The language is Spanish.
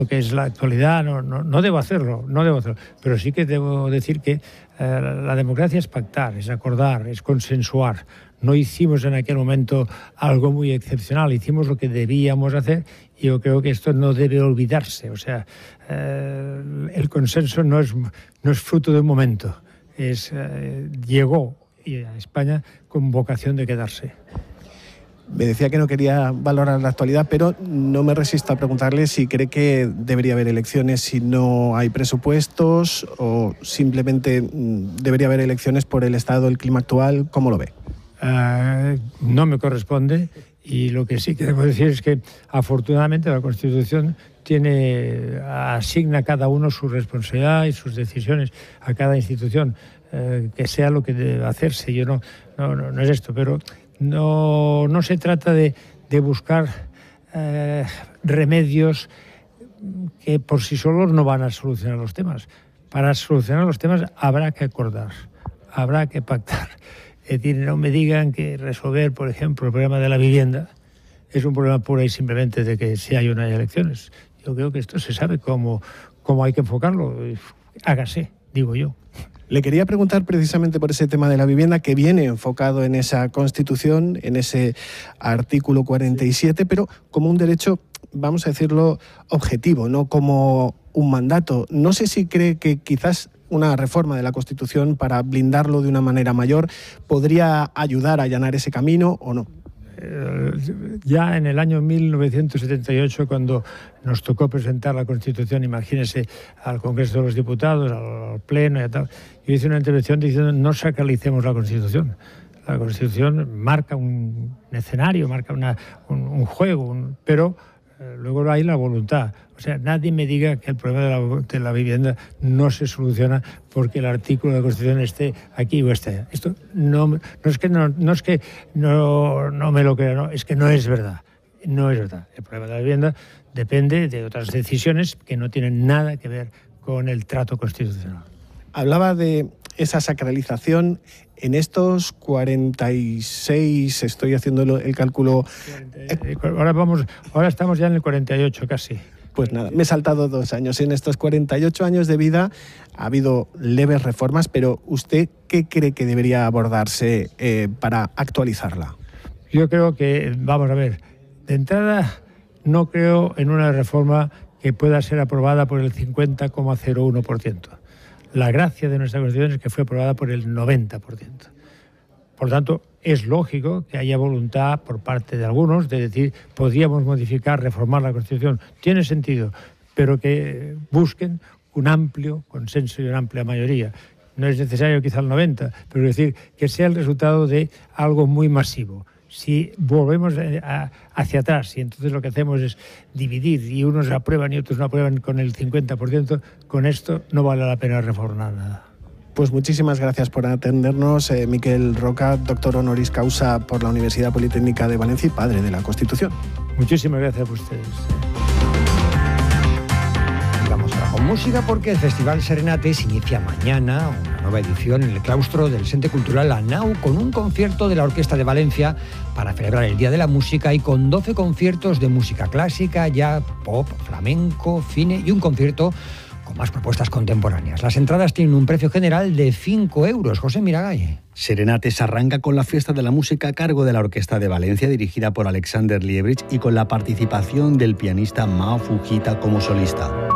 Lo que es la actualidad, no debo hacerlo, pero sí que debo decir que la democracia es pactar, es acordar, es consensuar. No hicimos en aquel momento algo muy excepcional, hicimos lo que debíamos hacer y yo creo que esto no debe olvidarse. O sea, el consenso no es fruto de un momento, llegó a España con vocación de quedarse. Me decía que no quería valorar la actualidad, pero no me resisto a preguntarle si cree que debería haber elecciones si no hay presupuestos o simplemente debería haber elecciones por el estado del clima actual. ¿Cómo lo ve? No me corresponde y lo que sí que debo decir es que afortunadamente la Constitución asigna a cada uno su responsabilidad y sus decisiones a cada institución, que sea lo que debe hacerse. Yo no es esto, pero no se trata de buscar remedios que por sí solos no van a solucionar los temas. Para solucionar los temas habrá que acordar, habrá que pactar. Es decir, no me digan que resolver, por ejemplo, el problema de la vivienda es un problema pura y simplemente de que si hay o no hay elecciones. Yo creo que esto se sabe cómo hay que enfocarlo. Hágase, digo yo. Le quería preguntar precisamente por ese tema de la vivienda que viene enfocado en esa Constitución, en ese artículo 47, pero como un derecho, vamos a decirlo, objetivo, no como un mandato. No sé si cree que quizás una reforma de la Constitución para blindarlo de una manera mayor podría ayudar a allanar ese camino o no. Ya en el año 1978, cuando nos tocó presentar la Constitución, imagínese, al Congreso de los Diputados, al Pleno y tal, yo hice una intervención diciendo no sacralicemos la Constitución. La Constitución marca un escenario, marca un juego, pero luego hay la voluntad. O sea, nadie me diga que el problema de la vivienda no se soluciona porque el artículo de la Constitución esté aquí o esté allá. Esto no es que no me lo crea, no, es que no es verdad. No es verdad. El problema de la vivienda depende de otras decisiones que no tienen nada que ver con el trato constitucional. Hablaba de esa sacralización. En estos 46, estoy haciendo el cálculo. Ahora estamos ya en el 48 casi. Pues nada, me he saltado 2 años. En estos 48 años de vida ha habido leves reformas, pero ¿usted qué cree que debería abordarse para actualizarla? Yo creo que, vamos a ver, de entrada no creo en una reforma que pueda ser aprobada por el 50,01%. La gracia de nuestra Constitución es que fue aprobada por el 90%. Por tanto, es lógico que haya voluntad por parte de algunos de decir podríamos modificar, reformar la Constitución. Tiene sentido, pero que busquen un amplio consenso y una amplia mayoría. No es necesario quizá el 90%, pero es decir, que sea el resultado de algo muy masivo. Si volvemos hacia atrás y entonces lo que hacemos es dividir y unos aprueban y otros no aprueban con el 50%, con esto no vale la pena reformar nada. Pues muchísimas gracias por atendernos, Miquel Roca, doctor honoris causa por la Universidad Politécnica de Valencia y padre de la Constitución. Muchísimas gracias a ustedes. Vamos ahora con música porque el Festival Serenates inicia mañana una nueva edición en el claustro del Centre Cultural Anau con un concierto de la Orquesta de Valencia para celebrar el Día de la Música y con 12 conciertos de música clásica, jazz, pop, flamenco, cine y un concierto con más propuestas contemporáneas. Las entradas tienen un precio general de 5 euros. José Miragalle. Serenates arranca con la fiesta de la música a cargo de la Orquesta de Valencia, dirigida por Alexander Liebrich y con la participación del pianista Mao Fujita como solista.